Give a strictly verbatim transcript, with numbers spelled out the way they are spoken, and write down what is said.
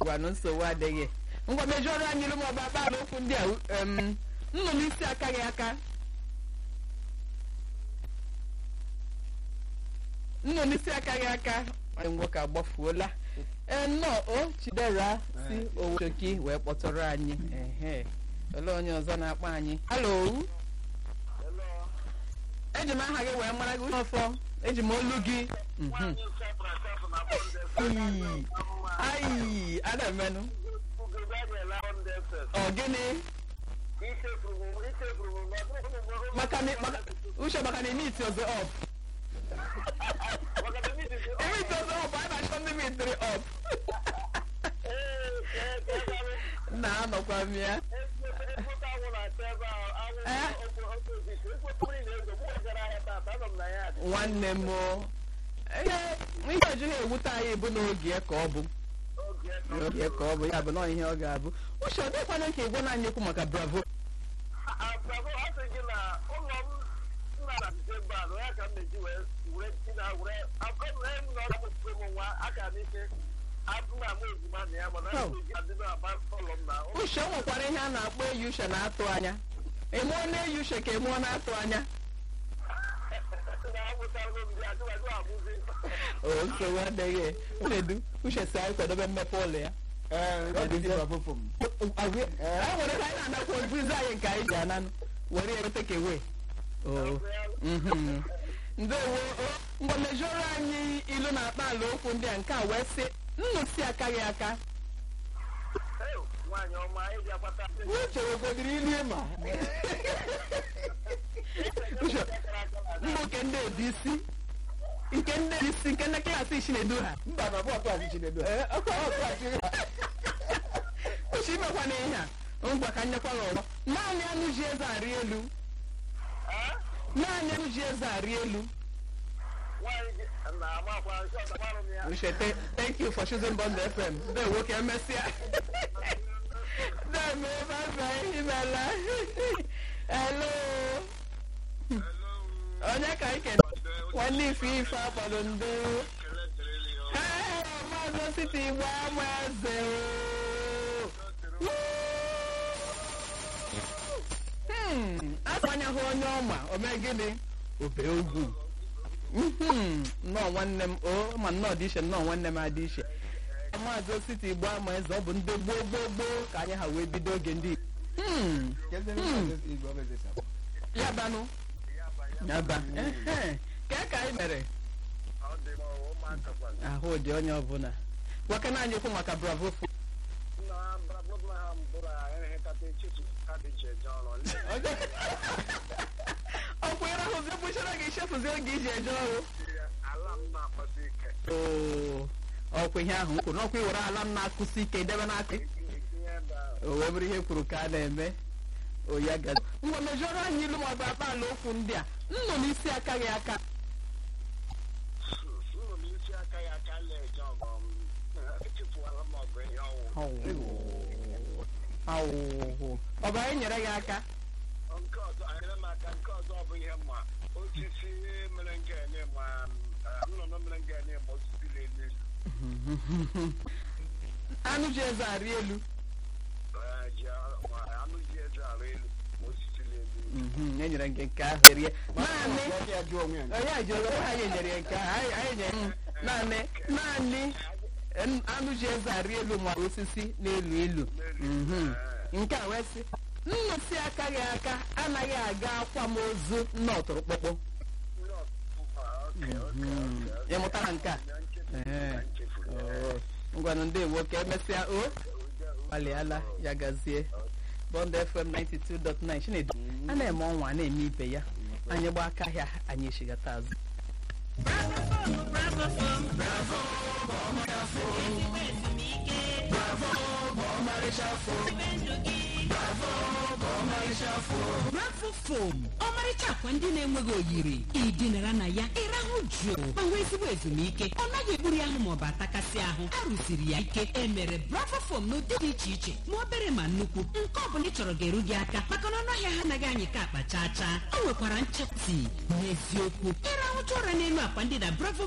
gwa no nsogbu adịghị ngwa mejọrọ anyị ilu ma ọ bụ akpa okwu ndị a nnụnụ isi akaghị aka nnụnụ isi akaghị aka onye nwoke agbafuola ee nnọọ o Chidera si Owochoki wee kpọtụrụ anyị ehe olee onye ọzọ na-akpọ anyị halo eji m aha gị wee mara gị ọfọ eji m olu gị ayi ada menụ ọ gịnị uche maka na emiti ọzọ ọp emiti ọzọ ọp anyị na-achọ ndị mitiri ọp na-anọkwa m ya nwanne m ihe ọjọọ ewute anyị bụ n'oge ka ọ bụ oge ka ọ bụ ya bụ na ihe ọ ga-abụ uche ọ dịkwana ka ịgwa naanị ekwu maka bravo uche o nwekwara ihe a na-akpọ eyi uche na-atụ anya emụọ na-eyi uche ka emụọ na-atụ anya nsogbu adịghị uchedu uche si anyị kwadobe mmepe ụlọ ya a nwere ka anyị na-anakwa ozizi anyị nke anyị ji ananụ were ya take away ndewo mgbe mejọrọ anyị ilu na-akpa ala okwu ndị a nke a wee sị nnụ si akaghị aka uche wegodiri ilu ịma nwoke ndị edi isi nke ndị isi nke ndị klaasị Chinedu ha mba na bọọtụ asị Chinedu uche imekwa na ihe a ngwa ka nyekwara ọgbọ naanị anụ ji eze arị elu naanị anụ ji eze arị elu uche thank you for choosing Bond F M ndị nwoke emesịa na-eme bye imela hello onye ka anyị kene nwanne ife ife akpọrọ ndị maazị Osita Igbo ama eze akwanyeghị onye ọma ome gịnị obe ugwu nnọọ nwanne m o ma nnọọ dị iche nnọọ nwanne m adị iche maazị Osita Igbo ama eze ọ bụ ndị gboo gboo gboo ka anyị ha wee bido oge ndị yabanụ yaba ka ka anyị mere ahụ dị onye ọbụla nwoke na anyị okwu maka bravo ọkwa ịrahụzi bụchara gị chefuzi oge iji eje ọrụ ọkwa ihe ahụ kwuru n'ọkwa iwere ala m na-akụsi ike debe n'aka o wee bụrụ ihe kwuru ka a na-eme oya gazi ngwa mejọrọ anyị ilu ma ọ bụ akpa ala okwu ndị a nnụnụ isi akaghị aka ọ bụ anyị nyere ya aka anụ ji eze arị elu e nyere nke nke ahụ rie naanị onye ajụrụ onwe anyị nyere nke ahụ anyị nyere naanị naanị anụ ji eze arị elu ma osisi n'elu ilu nke a wee sị nnụ si akaghị aka anaghị aga akwamozu nna ọtụrụkpọkpọ ị mụtara nke a ngwanụ ndị nwoke emesịa o gbalịala ya gazie Bond F M ninety-two point nine Chinedu a na-eme ọnwa na-eme ibe ya anyị gba aka ahịa anyị echigata azụ Bravo Foam ọmarịcha akwa ndị na-enweghị oyiri idinara na ya ịrahụ jụụ ma nwee ezigbo ezumike ọ naghị egburu ya ahụ maọbụ atakasị ahụ a rụsiri ya ike emere Bravo Foam n'ụdị dị iche iche ma obere ma nnukwu nke ọ bụla ị chọrọ ga-eru gị aka maka na ọnụahịa ha anaghị anyị ka akpa chaa chaa o nwekwara nchapụti n'eziokwu ịrahụcha ụra n'elu akwa ndị na Bravo